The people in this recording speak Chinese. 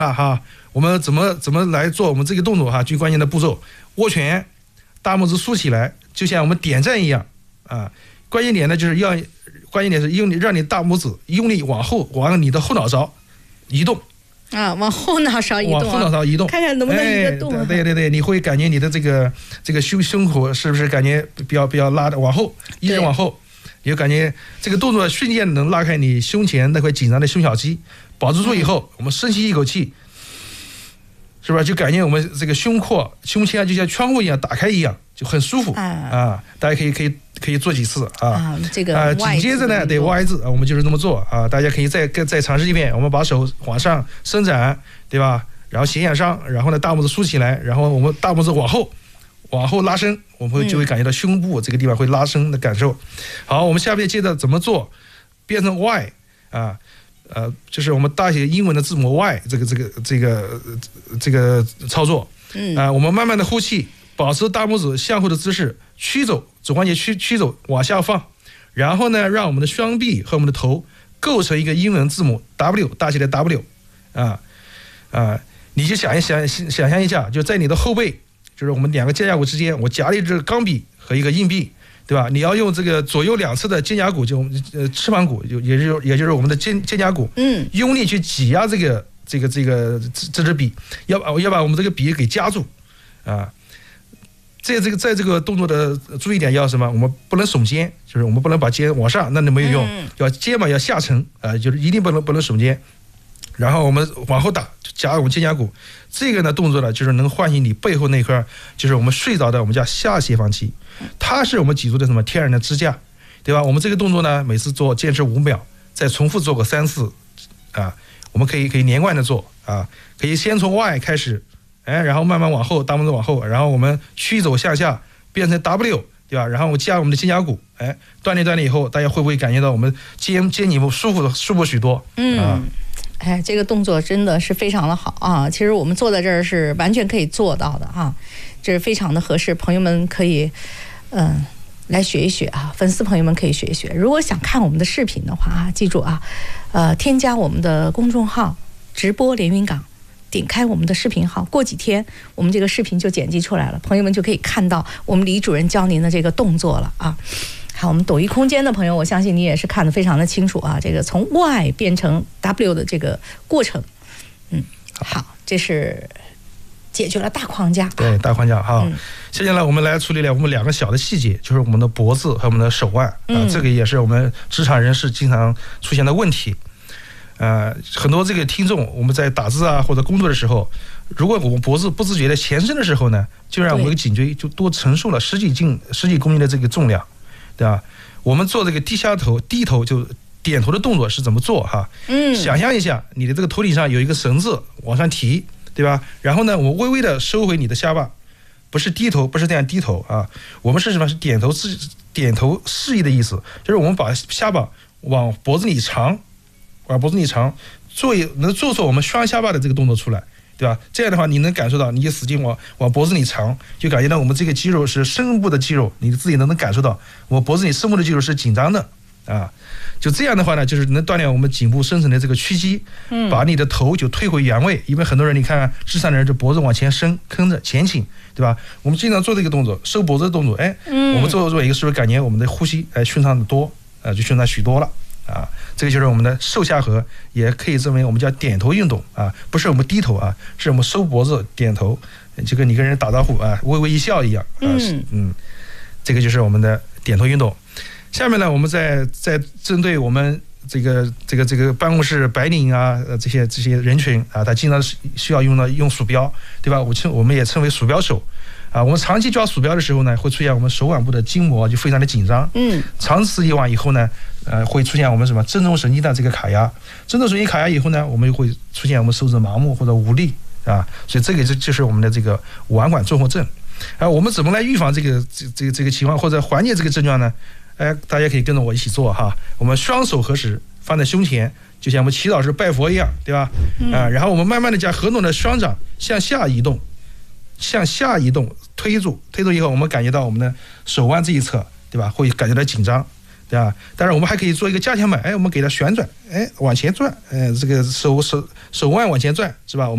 哈，我们怎么来做我们这个动作哈？最关键的步骤，握拳，大拇指竖起来，就像我们点赞一样啊。关键点呢就是关键点是让你大拇指用力往你的后脑勺移动。 啊，往后脑勺移动， 往后脑勺移动， 看看能不能移得动。 对，你会感觉你的这个胸口是不是感觉比较拉的往后，一直往后，你就感觉这个动作瞬间能拉开你胸前那块紧张的胸小肌，保持住以后，我们深吸一口气，是吧？就感觉我们这个胸腔就像窗户一样打开一样，就很舒服啊！大家可以做几次啊！ 这个紧接着呢，对 Y 字啊，我们就是这么做啊！大家可以再尝试一遍，我们把手往上伸展，对吧？然后斜向上，然后呢大拇指竖起来，然后我们大拇指往后拉伸，我们就会感觉到胸部这个地方会拉伸的感受。好，我们下面接着怎么做？变成 Y 啊，就是我们大写英文的字母 Y 这个操作。我们慢慢的呼气，保持大拇指向后的姿势，曲走肘关节曲走往下放，然后呢，让我们的双臂和我们的头构成一个英文字母 W 大写的 W 你就想象一下，就在你的后背，就是我们两个肩胛骨之间，我夹了一支钢笔和一个硬币，对吧？你要用这个左右两侧的肩胛骨，就翅膀骨，也就是我们的肩胛骨，用力去挤压这支笔，要把我们这个笔给夹住啊。在这个动作的注意点要什么？我们不能耸肩，就是我们不能把肩往上，那没有用。要肩膀要下沉就是一定不能耸肩。然后我们往后打，夹我们肩胛骨。这个呢动作呢，就是能唤醒你背后那块，就是我们睡着的我们叫下斜方肌，它是我们脊柱的什么天然的支架，对吧？我们这个动作呢，每次做坚持5秒，再重复做个3次我们可以连贯的做可以先从 Y 开始。然后慢慢往后，大拇指往后，然后我们曲走向下变成 W， 对吧？然后我加我们的肩胛骨，锻炼以后，大家会不会感觉到我们肩颈部舒服许多？ 这个动作真的是非常的好啊！其实我们坐在这儿是完全可以做到的这是非常的合适，朋友们可以来学一学粉丝朋友们可以学一学。如果想看我们的视频的话记住添加我们的公众号直播连云港。点开我们的视频号，过几天我们这个视频就剪辑出来了，朋友们就可以看到我们李主任教您的这个动作了好，我们抖音空间的朋友，我相信你也是看得非常的清楚这个从 Y 变成 W 的这个过程。好，这是解决了大框架。 对，大框架接下来我们来处理我们2个小的细节，就是我们的脖子和我们的手腕这个也是我们职场人士经常出现的问题。很多这个听众，我们在打字或者工作的时候，如果我们脖子不自觉的前伸的时候呢，就让我们的颈椎就多承受了十几公斤的这个重量，对吧？我们做这个低头就点头的动作是怎么做想象一下，你的这个头顶上有一个绳子往上提，对吧？然后呢，我们微微的收回你的下巴，不是低头，不是这样低头我们是什么？是点头示意的意思，就是我们把下巴往脖子里长。能做出我们双下巴的这个动作出来，对吧？这样的话，你能感受到，你就使劲往脖子里长，就感觉到我们这个肌肉是深部的肌肉，你自己能感受到，我脖子里深部的肌肉是紧张的就这样的话呢，就是能锻炼我们颈部深层的这个屈肌，把你的头就推回原位。因为很多人你看智障的人，这脖子往前伸，坑着前倾，对吧？我们经常做这个动作，收脖子的动作，我们做一个是不是感觉我们的呼吸顺畅的多就顺畅许多了。这个就是我们的瘦下颌，也可以称为我们叫点头运动不是我们低头是我们收脖子点头，就跟你跟人打招呼微微一笑一样这个就是我们的点头运动。下面呢，我们再针对我们这个办公室白领这些人群他经常需要用鼠标，对吧？我们也称为鼠标手我们长期抓鼠标的时候呢，会出现我们手腕部的筋膜就非常的紧张长此以往以后呢会出现我们什么正中神经的这个卡压，正中神经卡压以后呢，我们会出现我们手指麻木或者无力所以这个就是我们的这个腕管综合症我们怎么来预防这个情况或者缓解这个症状呢？大家可以跟着我一起做我们双手合十放在胸前，就像我们祈祷时拜佛一样，对吧？然后我们慢慢的将合拢的双掌向下移动，推住以后，我们感觉到我们的手腕这一侧，对吧？会感觉到紧张，对吧？当然我们还可以做一个加强版，我们给它旋转，往前转，这个手腕往前转，是吧？我们